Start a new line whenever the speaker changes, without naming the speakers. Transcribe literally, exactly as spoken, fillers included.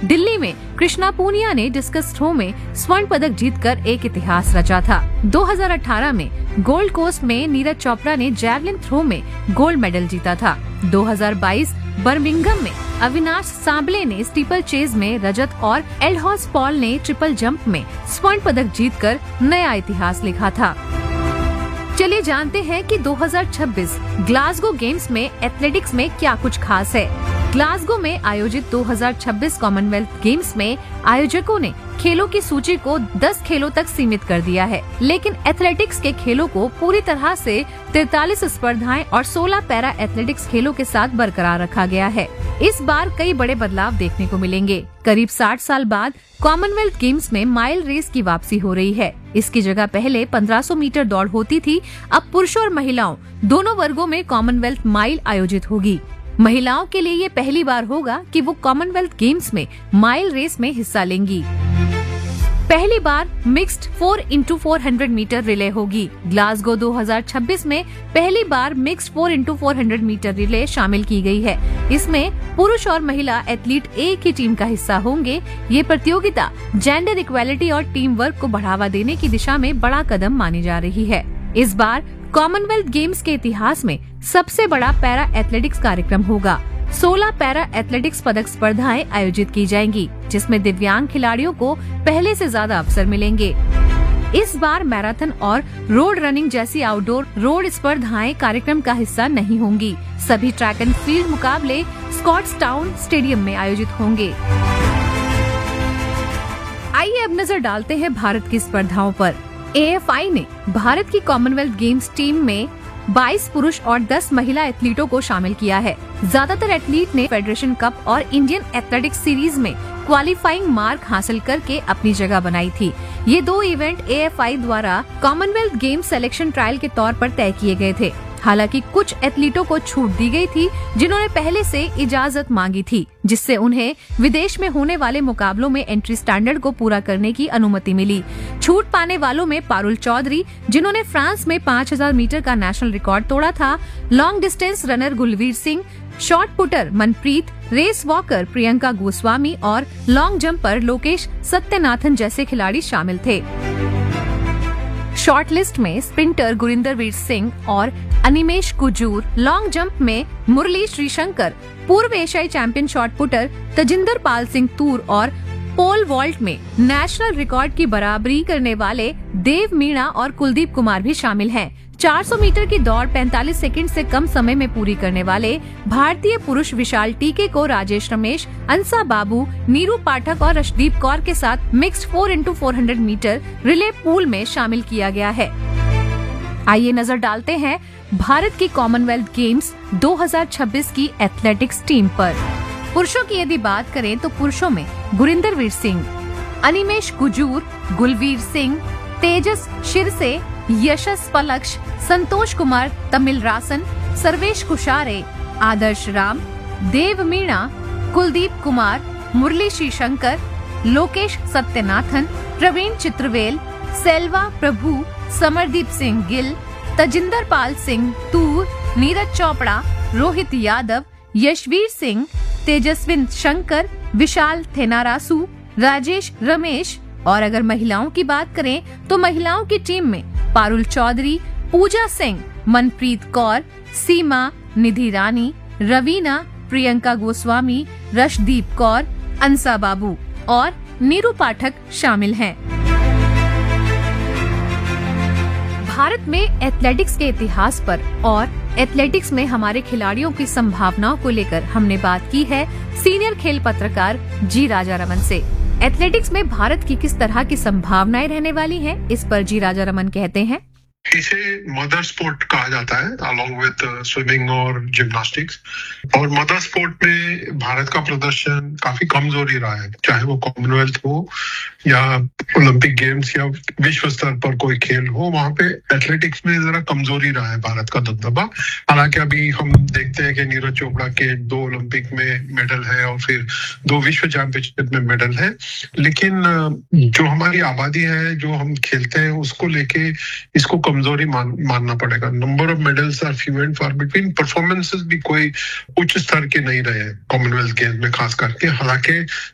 दिल्ली में कृष्णा पूनिया ने discus throw में स्वर्ण पदक जीतकर एक इतिहास रचा था। दो हज़ार अठारह में गोल्ड कोस्ट में नीरज चोपड़ा ने जैवलिन थ्रो में गोल्ड मेडल जीता था। दो हज़ार बाईस बर्मिंघम में अविनाश सांबले ने स्टीपल चेज में रजत और एल्डहॉस पॉल ने ट्रिपल जंप में स्वर्ण पदक जीतकर नया इतिहास लिखा था। चलिए जानते हैं कि दो हज़ार छब्बीस ग्लासगो गेम्स में एथलेटिक्स में क्या कुछ खास है। ग्लासगो में आयोजित दो हज़ार छब्बीस कॉमनवेल्थ गेम्स में आयोजकों ने खेलों की सूची को दस खेलों तक सीमित कर दिया है, लेकिन एथलेटिक्स के खेलों को पूरी तरह से तैंतालीस स्पर्धाएं और सोलह पैरा एथलेटिक्स खेलों के साथ बरकरार रखा गया है। इस बार कई बड़े बदलाव देखने को मिलेंगे। करीब साठ साल बाद कॉमनवेल्थ गेम्स में माइल रेस की वापसी हो रही है। इसकी जगह पहले पंद्रह सौ मीटर दौड़ होती थी, अब पुरुषों और महिलाओं दोनों वर्गों में कॉमनवेल्थ माइल आयोजित होगी। महिलाओं के लिए ये पहली बार होगा कि वो कॉमनवेल्थ गेम्स में माइल रेस में हिस्सा लेंगी। पहली बार mixed four into four hundred metre relay होगी। ग्लासगो दो हज़ार छब्बीस में पहली बार mixed four into four hundred metre relay शामिल की गई है। इसमें पुरुष और महिला एथलीट एक ही टीम का हिस्सा होंगे। ये प्रतियोगिता जेंडर इक्वालिटी और टीम वर्क को बढ़ावा देने की दिशा में बड़ा कदम मानी जा रही है। इस बार कॉमनवेल्थ गेम्स के इतिहास में सबसे बड़ा पैरा एथलेटिक्स कार्यक्रम होगा। सोलह पैरा एथलेटिक्स पदक स्पर्धाएं आयोजित की जाएंगी, जिसमें दिव्यांग खिलाड़ियों को पहले से ज्यादा अवसर मिलेंगे। इस बार मैराथन और रोड रनिंग जैसी आउटडोर रोड स्पर्धाएं कार्यक्रम का हिस्सा नहीं होंगी। सभी ट्रैक एंड फील्ड मुकाबले स्कॉट्सटाउन स्टेडियम में आयोजित होंगे। आइए अब नजर डालते हैं भारत की स्पर्धाओं पर। ए एफ आई ने भारत की कॉमनवेल्थ गेम्स टीम में बाईस पुरुष और दस महिला एथलीटों को शामिल किया है। ज्यादातर एथलीट ने फेडरेशन कप और इंडियन एथलेटिक्स सीरीज में क्वालिफाइंग मार्क हासिल करके अपनी जगह बनाई थी। ये दो इवेंट ए एफ आई द्वारा कॉमनवेल्थ गेम्स सिलेक्शन ट्रायल के तौर पर तय किए गए थे। हालांकि कुछ एथलीटों को छूट दी गई थी जिन्होंने पहले से इजाजत मांगी थी, जिससे उन्हें विदेश में होने वाले मुकाबलों में एंट्री स्टैंडर्ड को पूरा करने की अनुमति मिली। छूट पाने वालों में पारुल चौधरी, जिन्होंने फ्रांस में पाँच हज़ार मीटर का नेशनल रिकॉर्ड तोड़ा था, long distance runner Gulveer Singh, short putter Manpreet, race walker Priyanka Goswami और लॉन्ग जंपर लोकेश सत्यनाथन जैसे खिलाड़ी शामिल थे। शॉर्ट लिस्ट में स्प्रिंटर गुरिंदरवीर सिंह और अनिमेश कुजूर, लॉन्ग जंप में मुरली श्रीशंकर, पूर्व एशियाई champion shot putter Tajinder Pal Singh तूर और पोल वॉल्ट में नेशनल रिकॉर्ड की बराबरी करने वाले देव मीणा और कुलदीप कुमार भी शामिल हैं। चार सौ मीटर की दौड़ पैंतालीस सेकंड से कम समय में पूरी करने वाले भारतीय पुरुष विशाल टीके को राजेश रमेश, अंसा बाबू, नीरू पाठक और रशदीप कौर के साथ mixed four into four hundred metre relay pool में शामिल किया गया है। आइए नजर डालते हैं भारत की कॉमनवेल्थ गेम्स दो हज़ार छब्बीस की एथलेटिक्स टीम पर। पुरुषों की यदि बात करें तो पुरुषों में गुरिंदरवीर सिंह, अनिमेश कुजूर, गुलवीर सिंह, तेजस शिरसे, यशस पलक्ष, संतोष कुमार तमिल रासन, सर्वेश कुशारे, आदर्श राम, देव मीणा, कुलदीप कुमार, मुरली श्रीशंकर, लोकेश सत्यनाथन, प्रवीण चित्रवेल, सेल्वा प्रभु, समरदीप सिंह गिल, तजिंदर पाल सिंह तूर, नीरज चोपड़ा, रोहित यादव, यशवीर सिंह, तेजस्विन शंकर, विशाल थेनारासू, राजेश रमेश। और अगर महिलाओं की बात करें तो महिलाओं की टीम में पारुल चौधरी, पूजा सिंह, मनप्रीत कौर, सीमा, निधि रानी, रवीना, प्रियंका गोस्वामी, रशदीप कौर, अंसा बाबू और नीरू पाठक शामिल हैं। भारत में एथलेटिक्स के इतिहास पर और एथलेटिक्स में हमारे खिलाड़ियों की संभावनाओं को लेकर हमने बात की है सीनियर खेल पत्रकार जी राजा रमन से। एथलेटिक्स में भारत की किस तरह की संभावनाएं रहने वाली हैं, इस पर जी राजा रमन कहते हैं।
इसे मदर स्पोर्ट कहा जाता है अलॉन्ग विद स्विमिंग और जिम्नास्टिक्स। और मदर स्पोर्ट में भारत का प्रदर्शन काफी कमजोरी रहा है, चाहे वो कॉमनवेल्थ हो या ओलंपिक गेम्स या विश्व स्तर पर कोई खेल हो, वहां पे एथलेटिक्स में जरा कमजोरी रहा है भारत का दबदबा। हालांकि अभी हम देखते हैं कि नीरज चोपड़ा के दो ओलंपिक में मेडल है और फिर दो विश्व चैंपियनशिप में मेडल है, लेकिन जो हमारी आबादी है, जो हम खेलते हैं, उसको लेके इसको कमजोरी मान, मानना पड़ेगा। Number of medals are few and far between, performances भी कोई उच्च स्तर के नहीं रहे कॉमनवेल्थ गेम्स में खास करके। हालांकि